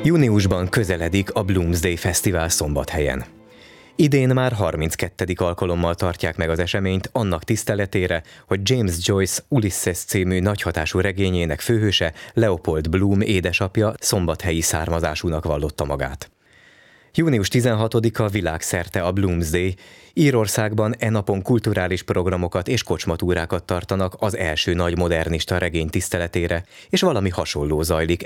Júniusban közeledik a Bloomsday Fesztivál Szombathelyen. Idén már 32. alkalommal tartják meg az eseményt annak tiszteletére, hogy James Joyce Ulysses című nagyhatású regényének főhőse, Leopold Bloom édesapja szombathelyi származásúnak vallotta magát. Június 16-a világszerte a Bloomsday. Írországban e napon kulturális programokat és kocsmatúrákat tartanak az első nagy modernista regény tiszteletére, és valami hasonló zajlik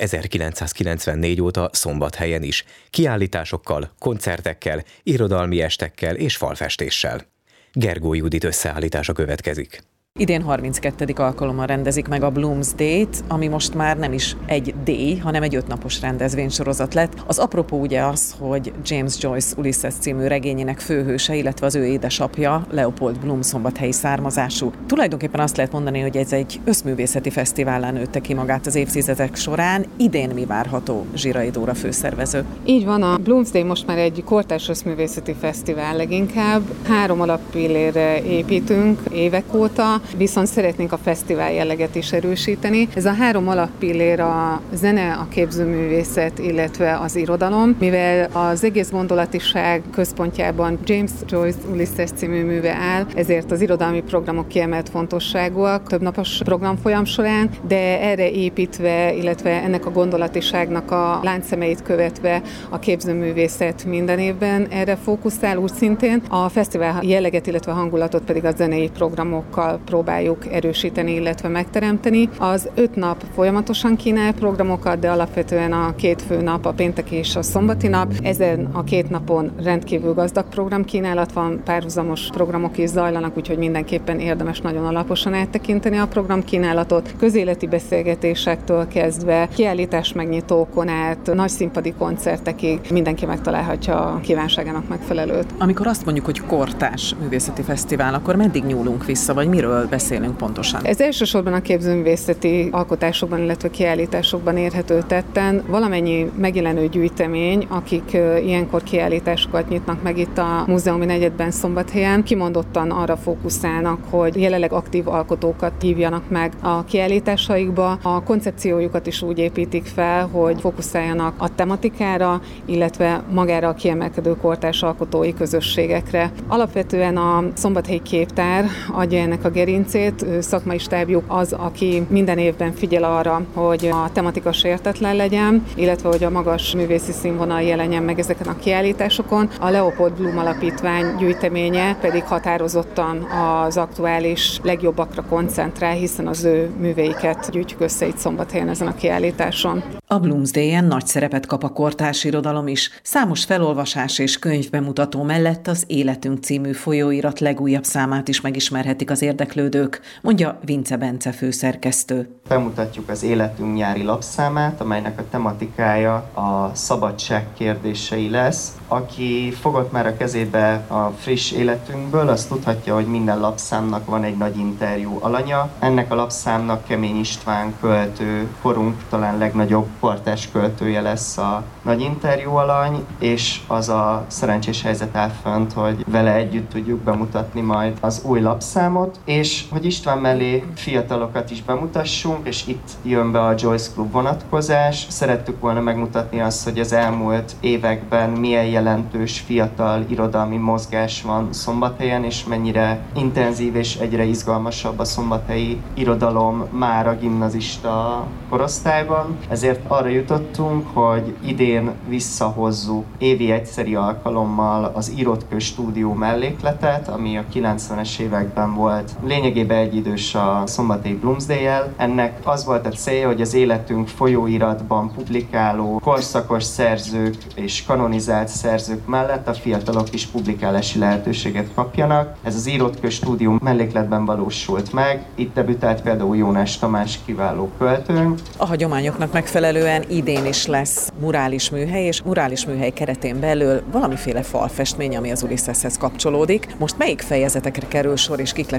1994 óta Szombathelyen is, kiállításokkal, koncertekkel, irodalmi estekkel és falfestéssel. Gergó Judit összeállítása következik. Idén 32. alkalommal rendezik meg a Bloomsday-t, ami most már nem is egy díj, hanem egy 5 napos rendezvénysorozat lett. Az apropó ugye az, hogy James Joyce Ulysses című regényének főhőse, illetve az ő édesapja, Leopold Bloom szombathelyi származású. Tulajdonképpen azt lehet mondani, hogy ez egy összművészeti fesztivállá nőtte ki magát az évtizedek során. Idén mi várható? Zsirai Dóra főszervező. Így van, a Bloomsday most már egy kortárs összművészeti fesztivál leginkább. 3 alappillérre építünk évek óta, viszont szeretnénk a fesztivál jelleget is erősíteni. Ez a 3 alappillér a zene, a képzőművészet, illetve az irodalom, mivel az egész gondolatiság központjában James Joyce Ulysses című műve áll, ezért az irodalmi programok kiemelt fontosságúak többnapos programfolyam során, de erre építve, illetve ennek a gondolatiságnak a láncszemeit követve a képzőművészet minden évben erre fókuszál úgy szintén. A fesztivál jelleget, illetve hangulatot pedig a zenei programokkal próbáljuk erősíteni, illetve megteremteni. Az 5 nap folyamatosan kínál programokat, de alapvetően a 2 fő nap, a pénteki és a szombati nap. Ezen a 2 napon rendkívül gazdag programkínálat van, párhuzamos programok is zajlanak, úgyhogy mindenképpen érdemes nagyon alaposan áttekinteni a programkínálatot. Közéleti beszélgetésektől kezdve, kiállítás megnyitókon át, nagy színpadi koncertekig mindenki megtalálhatja a kívánságának megfelelőt. Amikor azt mondjuk, hogy kortárs művészeti fesztivál, akkor meddig nyúlunk vissza, vagy miről beszélünk pontosan? Ez elsősorban a képzőművészeti alkotásokban, illetve kiállításokban érhető tetten. Valamennyi megjelenő gyűjtemény, akik ilyenkor kiállításokat nyitnak meg itt a múzeumi negyedben Szombathelyen, kimondottan arra fókuszálnak, hogy jelenleg aktív alkotókat hívjanak meg a kiállításaikba. A koncepciójukat is úgy építik fel, hogy fókuszáljanak a tematikára, illetve magára a kiemelkedő kortárs alkotói közösségekre. Alapvetően a Szombathelyi Képtár adja ennek a gerincét, szakmai stábjuk az, aki minden évben figyel arra, hogy a tematika sértetlen legyen, illetve hogy a magas művészi színvonal jelenjen meg ezeken a kiállításokon. A Leopold Bloom Alapítvány gyűjteménye pedig határozottan az aktuális legjobbakra koncentrál, hiszen az ő műveiket gyűjtjük össze itt Szombathelyen ezen a kiállításon. A Bloomsday-en nagy szerepet kap a kortárs irodalom is. Számos felolvasás és könyvbemutató mellett az Életünk című folyóirat legújabb számát is megismerhetik az érdeklődők, mondja Vince Bence főszerkesztő. Bemutatjuk az Életünk nyári lapszámát, amelynek a tematikája a szabadság kérdései lesz. Aki fogott már a kezébe a friss Életünkből, azt tudhatja, hogy minden lapszámnak van egy nagy interjú alanya. Ennek a lapszámnak Kemény István költő, korunk talán legnagyobb kortárs költője lesz a nagy interjú alany, és az a szerencsés helyzet áll fönt, hogy vele együtt tudjuk bemutatni majd az új lapszámot, és hogy István mellé fiatalokat is bemutassunk, és itt jön be a Joyce Club vonatkozás. Szerettük volna megmutatni azt, hogy az elmúlt években milyen jelentős fiatal irodalmi mozgás van Szombathelyen, és mennyire intenzív és egyre izgalmasabb a szombathelyi irodalom már a gimnazista korosztályban. Ezért arra jutottunk, hogy idén visszahozzuk évi egyszeri alkalommal az Írott-kő stúdió mellékletet, ami a 90-es években volt lényegében egyidős a szombathelyi Bloomsday-jel. Ennek az volt a célja, hogy az Életünk folyóiratban publikáló korszakos szerzők és kanonizált szerzők mellett a fiatalok is publikálási lehetőséget kapjanak. Ez az Írott-kő stúdió mellékletben valósult meg. Itt debütált például Jónás Tamás kiváló költőnk. A hagyományoknak megfelelően idén is lesz murális műhely, és murális műhely keretén belül valamiféle falfestmény, ami az Ulysseshez kapcsolódik. Most melyik fejezetekre kerül sor, és kik lesznek az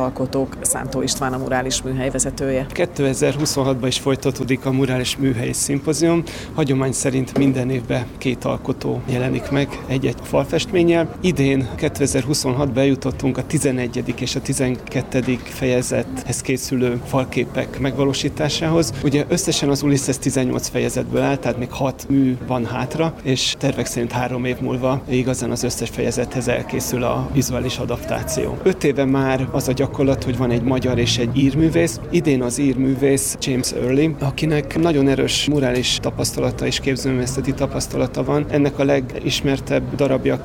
alkotók. Szántó István a murális műhely vezetője. 2026-ban is folytatódik a murális műhely szimpozium. Hagyomány szerint minden évben 2 alkotó jelenik meg egy-egy falfestménnyel. Idén 2026-ban eljutottunk a 11. és a 12. fejezethez készülő falképek megvalósításához. Ugye összesen az Ulysses 18 fejezetből áll, tehát még 6 mű van hátra, és tervek szerint 3 év múlva igazán az összes fejezethez elkészül a vizuális adaptáció. 5 éve már az a gyakorlat, hogy van egy magyar és egy ír művész. Idén az ír művész James Early, akinek nagyon erős murális tapasztalata és képzőművészeti tapasztalata van. Ennek a legismertebb darabja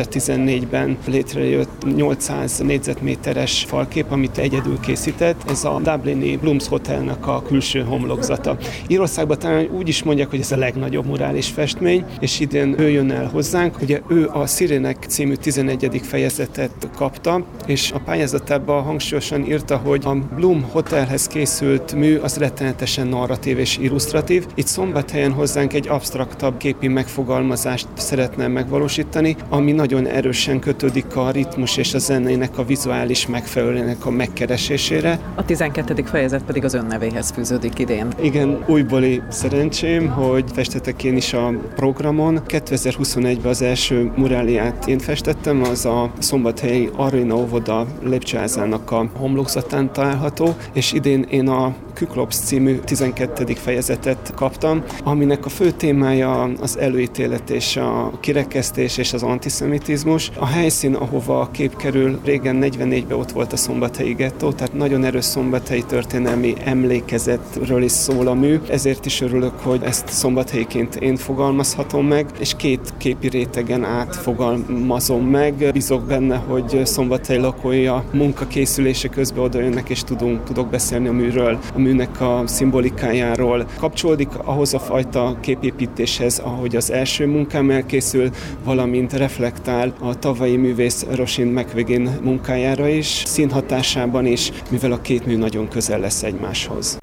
2014-ben létrejött 800 négyzetméteres falkép, amit egyedül készített. Ez a dublini Blooms Hotelnek a külső homlokzata. Írországban talán úgy is mondják, hogy ez a legnagyobb murális festmény, és idén ő jön el hozzánk. Ugye ő a Szirének című 11. fejezetet kapta, és a pályázatában hangsúlyosan írta, hogy a Bloom Hotelhez készült mű az rettenetesen narratív és illusztratív. Itt Szombathelyen hozzánk egy absztraktabb képi megfogalmazást szeretne megvalósítani, ami nagyon erősen kötődik a ritmus és a zenének a vizuális megfelelőnek a megkeresésére. A 12. fejezet pedig az ön nevéhez fűződik idén. Igen, újbóli szerencsém, hogy festettek én is a programon. 2021-ben az első muráliát én festettem, az a szombathelyi Arina óvoda lépcsőházának a homlokzatán található, és idén én a Kyklops című 12. fejezetet kaptam, aminek a fő témája az előítélet és a kirekesztés és az antiszemitizmus. A helyszín, ahova a kép kerül, régen 44-ben ott volt a szombathelyi gettó, tehát nagyon erős szombathelyi történelmi emlékezetről is szól a mű, ezért is örülök, hogy ezt szombathelyiként én fogalmazhatom meg, és 2 képi rétegen át fogalmazom meg. Bízok benne, hogy Szombathely lakói a munka készülése közben oda jönnek, és tudok beszélni a műről, a műnek a szimbolikájáról. Kapcsolódik ahhoz a fajta képépítéshez, ahogy az első munkám elkészül, valamint reflektál a tavalyi művész Roisin McViggin munkájára is, színhatásában is, mivel a 2 mű nagyon közel lesz egymáshoz.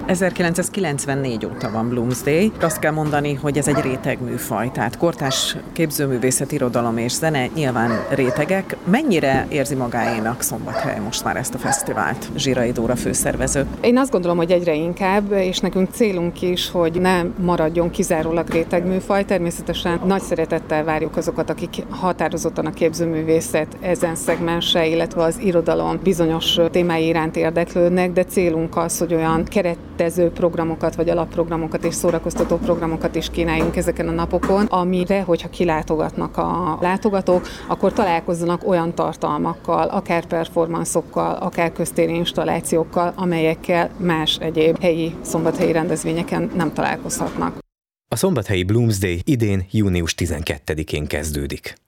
1994 óta van Bloomsday. Azt kell mondani, hogy ez egy rétegműfaj, tehát kortárs képzőművészet, irodalom és zene nyilván rétegek. Mennyire érzi magáénak Szombathely most már ezt a fesztivált? Zsirai Dóra főszervező. Én azt gondolom, hogy egyre inkább, és nekünk célunk is, hogy ne maradjon kizárólag rétegműfaj. Természetesen nagy szeretettel várjuk azokat, akik határozottan a képzőművészet ezen szegmense, illetve az irodalom bizonyos témái iránt érdeklődnek, de célunk az, hogy olyan keretező programokat, vagy alapprogramokat és szórakoztató programokat is kínáljunk ezeken a napokon, amire, hogyha kilátogatnak a látogatók, akkor találkozzanak olyan tartalmakkal, akár performanszokkal, akár köztéri installációkkal, amelyekkel más egyéb helyi szombathelyi rendezvényeken nem találkozhatnak. A szombathelyi Bloomsday idén június 12-én kezdődik.